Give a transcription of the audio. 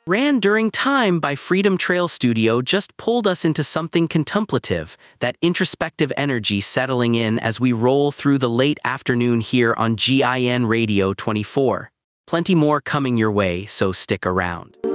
Ran During Time by Freedom Trail Studio just pulled us into something contemplative, that introspective energy settling in as we roll through the late afternoon here on GIN Radio 24. Plenty more coming your way, so stick around.